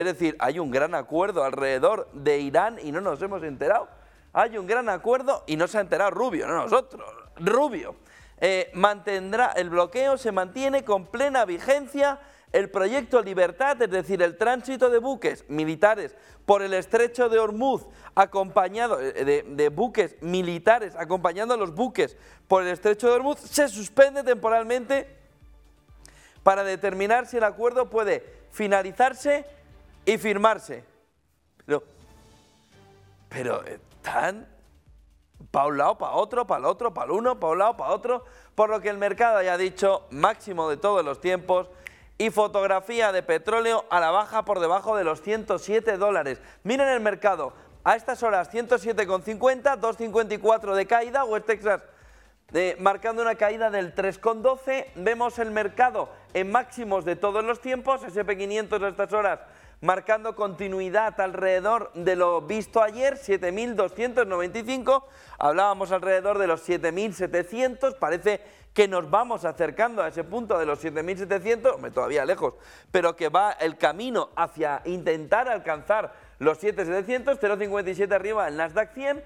Es decir, hay un gran acuerdo alrededor de Irán y no nos hemos enterado. Hay un gran acuerdo y no se ha enterado Rubio, no nosotros, Rubio. Mantendrá el bloqueo, se mantiene con plena vigencia el proyecto Libertad, es decir, el tránsito de buques militares por el estrecho de Hormuz, acompañado de buques militares, acompañando a los buques por el estrecho de Hormuz, se suspende temporalmente para determinar si el acuerdo puede finalizarse y firmarse. Pero están para un lado, para otro, para el otro, para el uno, para un lado, para otro, por lo que el mercado haya dicho máximo de todos los tiempos y fotografía de petróleo a la baja por debajo de los $107. Miren el mercado, a estas horas 107,50, 2,54 de caída, West Texas marcando una caída del 3,12, vemos el mercado en máximos de todos los tiempos, S&P 500 a estas horas marcando continuidad alrededor de lo visto ayer, 7.295, hablábamos alrededor de los 7.700, parece que nos vamos acercando a ese punto de los 7.700, todavía lejos, pero que va el camino hacia intentar alcanzar los 7.700, 0,57 arriba el Nasdaq 100,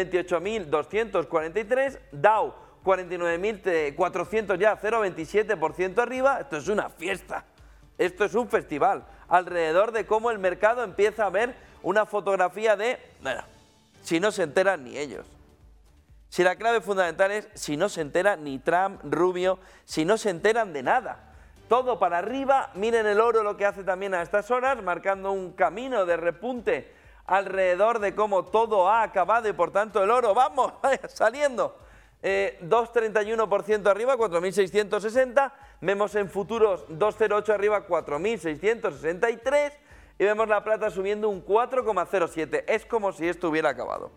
28.243, Dow 49.400 ya, 0,27% arriba, esto es una fiesta, esto es un festival, alrededor de cómo el mercado empieza a ver una fotografía de, bueno, si no se enteran ni ellos. Si la clave fundamental es si no se entera ni Trump, Rubio, si no se enteran de nada. Todo para arriba, miren el oro lo que hace también a estas horas, marcando un camino de repunte alrededor de cómo todo ha acabado y por tanto el oro, vamos, saliendo. 2,31% arriba, 4.660, vemos en futuros 2,08 arriba, 4.663 y vemos la plata subiendo un 4,07, es como si esto hubiera acabado.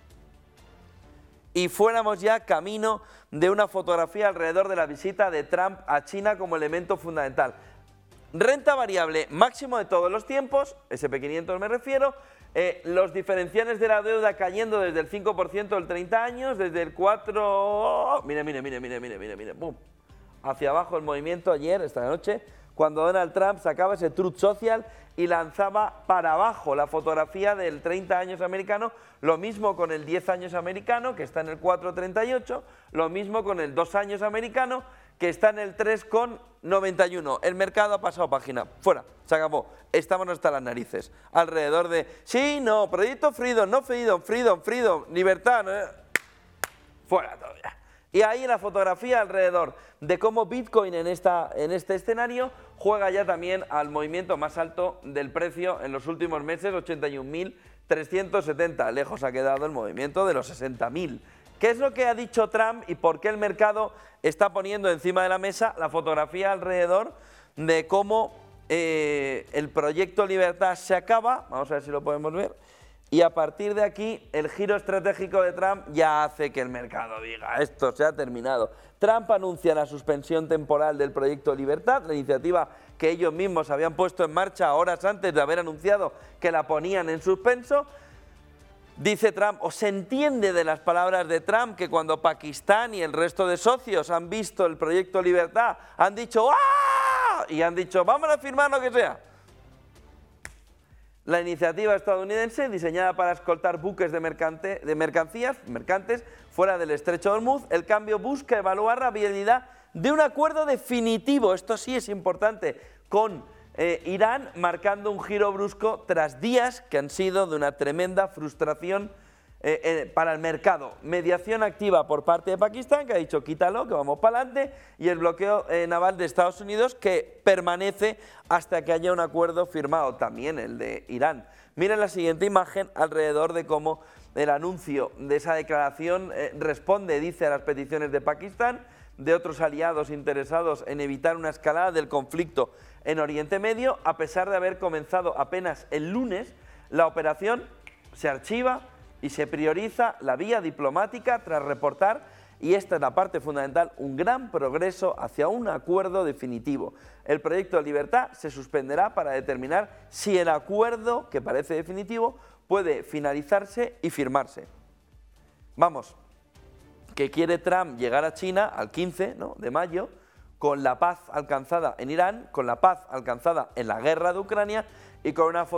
Y fuéramos ya camino de una fotografía alrededor de la visita de Trump a China como elemento fundamental. Renta variable máximo de todos los tiempos, S&P 500 me refiero, los diferenciales de la deuda cayendo desde el 5% del 30 años, desde el 4... Mire, ¡pum! Hacia abajo el movimiento ayer, esta noche, cuando Donald Trump sacaba ese Truth Social y lanzaba para abajo la fotografía del 30 años americano, lo mismo con el 10 años americano, que está en el 4,38, lo mismo con el 2 años americano, que está en el 3,91. El mercado ha pasado página, fuera, se acabó, estamos hasta las narices, alrededor de, sí, no, proyecto Freedom, no Freedom, libertad, fuera todavía. Y ahí la fotografía alrededor de cómo Bitcoin en este escenario juega ya también al movimiento más alto del precio en los últimos meses, 81.370, lejos ha quedado el movimiento de los 60.000. ¿Qué es lo que ha dicho Trump y por qué el mercado está poniendo encima de la mesa la fotografía alrededor de cómo el proyecto Libertad se acaba? Vamos a ver si lo podemos ver. Y a partir de aquí, el giro estratégico de Trump ya hace que el mercado diga, esto se ha terminado. Trump anuncia la suspensión temporal del proyecto Libertad, la iniciativa que ellos mismos habían puesto en marcha horas antes de haber anunciado que la ponían en suspenso. Dice Trump, o se entiende de las palabras de Trump, que cuando Pakistán y el resto de socios han visto el proyecto Libertad, han dicho ¡ah! Y han dicho, vamos a firmar lo que sea. La iniciativa estadounidense, diseñada para escoltar buques de mercantes fuera del estrecho de Hormuz, el cambio busca evaluar la viabilidad de un acuerdo definitivo, esto sí es importante, con Irán, marcando un giro brusco tras días que han sido de una tremenda frustración para el mercado. Mediación activa por parte de Pakistán, que ha dicho quítalo, que vamos para adelante, y el bloqueo naval de Estados Unidos, que permanece hasta que haya un acuerdo firmado, también el de Irán. Miren la siguiente imagen alrededor de cómo el anuncio de esa declaración responde, dice, a las peticiones de Pakistán, de otros aliados interesados en evitar una escalada del conflicto en Oriente Medio. A pesar de haber comenzado apenas el lunes, la operación se archiva y se prioriza la vía diplomática tras reportar, y esta es la parte fundamental, un gran progreso hacia un acuerdo definitivo. El proyecto de Libertad se suspenderá para determinar si el acuerdo, que parece definitivo, puede finalizarse y firmarse. Vamos, que quiere Trump llegar a China al 15 de mayo, con la paz alcanzada en Irán, con la paz alcanzada en la guerra de Ucrania y con una foto